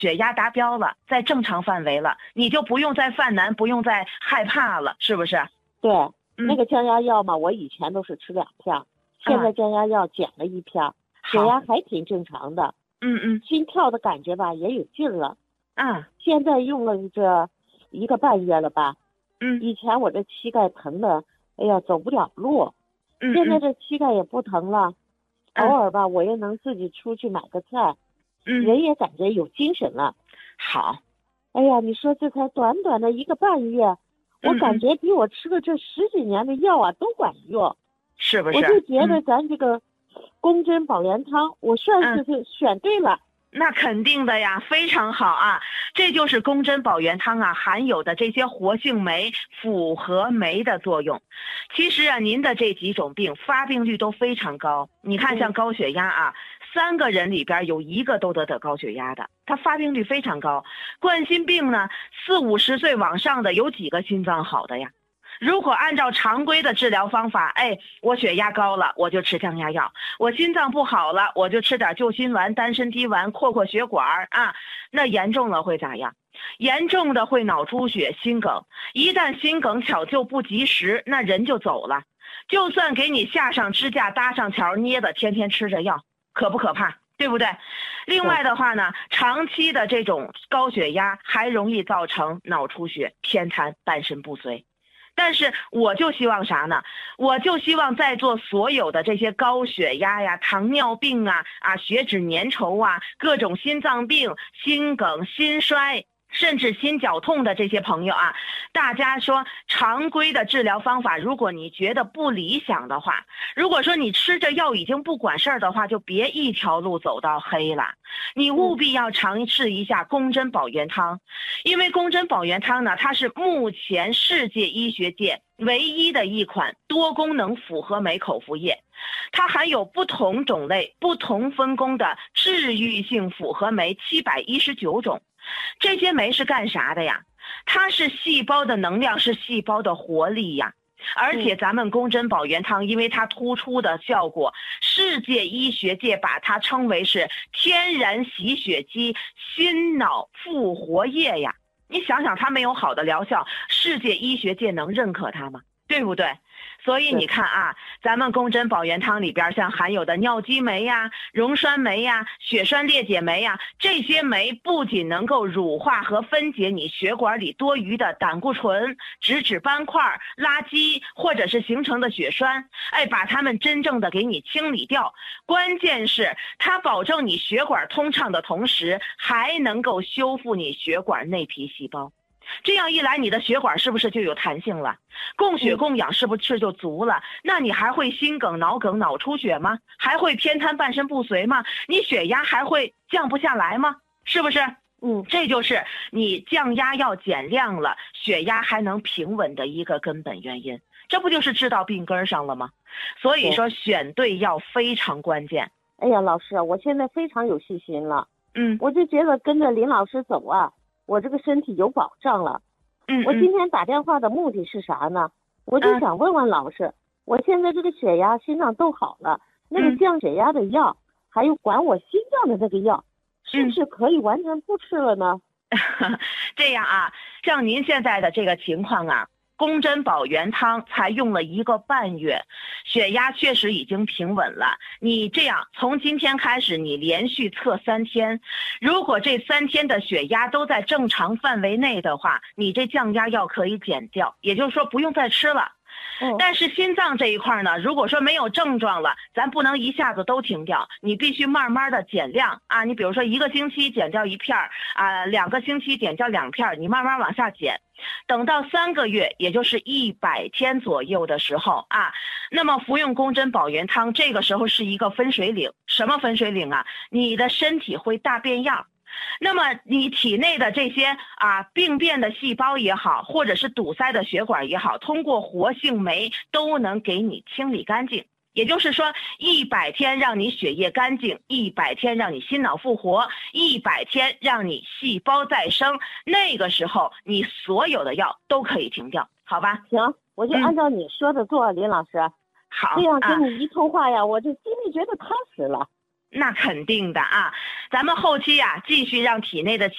血压达标了，在正常范围了，你就不用再犯难，不用再害怕了，是不是？ 对，那个降压药嘛，我以前都是吃2片，现在降压药减了1片，血压还挺正常的。心跳的感觉吧也有劲了。现在用了这1个半月了吧。以前我这膝盖疼的，哎呀走不了路。现在这膝盖也不疼了，偶尔吧我也能自己出去买个菜，人也感觉有精神了。 好。 哎呀，你说这才短短的1个半月，我感觉比我吃的这10几年的药啊都管用。 是不是？ 我就觉得咱这个宫针保元汤，我算是选对了。 那肯定的呀，非常好啊！这就是宫针保元汤啊含有的这些活性酶、复合酶的作用。其实啊，您的这几种病发病率都非常高。你看，像高血压啊，3个人里边有1个都得高血压的，它发病率非常高。冠心病呢，40、50岁往上的有几个心脏好的呀？如果按照常规的治疗方法，我血压高了，我就吃降压药；我心脏不好了，我就吃点救心丸、丹参滴丸，扩血管啊。那严重了会咋样？严重的会脑出血、心梗。一旦心梗抢救不及时，那人就走了。就算给你下上支架、搭上桥、捏的，天天吃着药，可不可怕？对不对？另外的话呢，长期的这种高血压还容易造成脑出血、偏瘫、半身不遂。但是我就希望啥呢？我就希望在座所有的这些高血压呀、糖尿病啊、血脂粘稠啊、各种心脏病、心梗、心衰，甚至心绞痛的这些朋友啊，大家说常规的治疗方法，如果你觉得不理想的话，如果说你吃着药已经不管事儿的话，就别一条路走到黑了。你务必要尝试一下宫针保元汤，因为宫针保元汤呢，它是目前世界医学界唯一的一款多功能复合酶口服液，它含有不同种类、不同分工的治愈性复合酶719种。这些酶是干啥的呀？它是细胞的能量，是细胞的活力呀。而且咱们宫针保元汤因为它突出的效果，世界医学界把它称为是天然洗血机、心脑复活液呀。你想想，它没有好的疗效，世界医学界能认可它吗？对不对？所以你看啊，咱们宫针保元汤里边像含有的尿激酶呀、溶栓酶呀、血栓裂解酶呀，这些酶不仅能够乳化和分解你血管里多余的胆固醇、脂斑块、垃圾或者是形成的血栓，把它们真正的给你清理掉。关键是它保证你血管通畅的同时，还能够修复你血管内皮细胞。这样一来，你的血管是不是就有弹性了？供血供氧是不是就足了？那你还会心梗、脑梗、脑出血吗？还会偏瘫、半身不遂吗？你血压还会降不下来吗？是不是？这就是你降压药减量了，血压还能平稳的一个根本原因。这不就是治到病根上了吗？所以说选对药非常关键。 哎呀，老师，我现在非常有信心了。我就觉得跟着林老师走啊，我这个身体有保障了。我今天打电话的目的是啥呢？我就想问问老师，我现在这个血压、心脏都好了，那个降血压的药，还有管我心脏的这个药，是不是可以完全不吃了呢？ 这样啊，像您现在的这个情况啊，宫针保元汤才用了1个半月，血压确实已经平稳了。你这样从今天开始，你连续测3天，如果这3天的血压都在正常范围内的话，你这降压药可以减掉，也就是说不用再吃了。但是心脏这一块呢，如果说没有症状了，咱不能一下子都停掉，你必须慢慢的减量啊。你比如说1个星期减掉1片啊，2个星期减掉2片，你慢慢往下减。等到3个月，也就是100天左右的时候啊，那么服用宫针保元汤，这个时候是一个分水岭。什么分水岭啊？你的身体会大变样。那么你体内的这些病变的细胞也好，或者是堵塞的血管也好，通过活性酶都能给你清理干净。也就是说100天让你血液干净，100天让你心脑复活，100天让你细胞再生，那个时候你所有的药都可以停掉，好吧？ 行，我就按照你说的做，林老师。 好， 这样跟你一通话呀，我就心里觉得踏实了。 那肯定的啊，咱们后期继续让体内的